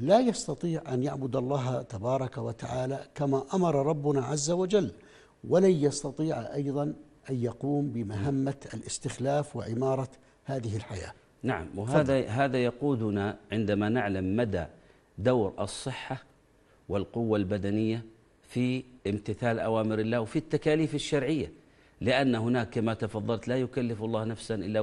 لا يستطيع أن يعبد الله تبارك وتعالى كما أمر ربنا عز وجل، ولن يستطيع أيضا أن يقوم بمهمة الاستخلاف وعمارة هذه الحياة. نعم، وهذا يقودنا عندما نعلم مدى دور الصحة والقوة البدنية في امتثال أوامر الله وفي التكاليف الشرعية، لأن هناك كما تفضلت لا يكلف الله نفسا إلا